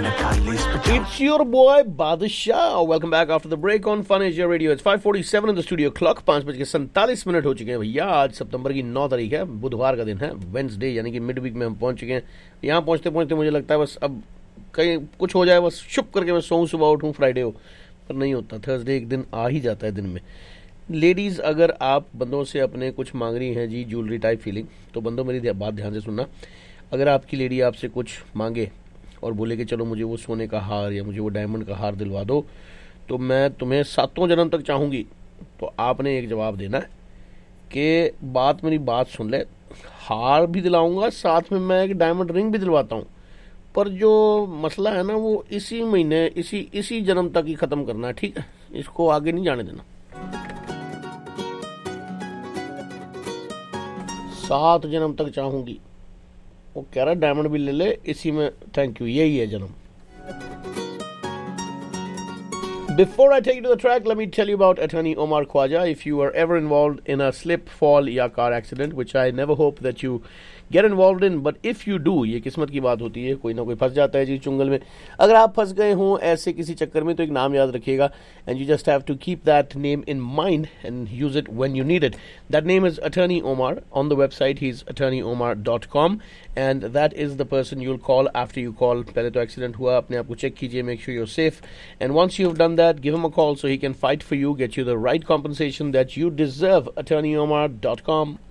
It's your boy Badshah. Welcome back after the break on Fun Asia Radio. It's 5:47 in the studio clock. 5:47 हो चुके हैं भैया. आज सितंबर की 9 तारीख है, बुधवार का दिन है, वेंसडे यानी कि मिड वीक में हम पहुंच चुके हैं. यहाँ पहुंचते पहुंचते मुझे लगता है बस अब कहीं कुछ हो जाए, बस शुभ करके मैं सोऊं, सुबह उठूं, फ्राइडे हो, पर नहीं होता. थर्सडे एक दिन आ ही जाता है दिन में. लेडीज़, अगर आप बंदों से अपने कुछ मांग रही हैं जी, ज्वेलरी टाइप फीलिंग, तो बंदों मेरी बात ध्यान से सुनना. अगर आपकी लेडी आपसे कुछ मांगे और बोले कि चलो मुझे वो सोने का हार या मुझे वो डायमंड का हार दिलवा दो, तो मैं तुम्हें 7 जन्म तक चाहूँगी, तो आपने एक जवाब देना है कि मेरी बात सुन ले, हार भी दिलाऊंगा, साथ में मैं एक डायमंड रिंग भी दिलवाता हूँ, पर जो मसला है ना वो इसी महीने इसी जन्म तक ही ख़त्म करना है, ठीक है? इसको आगे नहीं जाने देना. 7 जन्म तक चाहूँगी, वो कह रहा है डायमंड भी ले ले इसी में, थैंक यू, यही है जन्म. Before I take you to the track, let me tell you about attorney Omar Khwaja. If you are ever involved in a slip, fall या car accident, which I never hope that you get involved in, but if you do, ये किस्मत की बात होती है, कोई ना कोई फंस जाता है जी चुंगल में. अगर आप फंस गए हों ऐसे किसी चक्कर में, तो एक नाम याद रखिएगा, and you just have to keep that name in mind and use it when you need it. That name is attorney Omar. On the website he's attorneyomar.com, and that is the person you'll call after you call. पहले तो accident हुआ, अपने आप को check कीजिए, make sure you're safe, and once you've done that, give him a call so he can fight for you, get you the right compensation that you deserve. attorneyomar.com.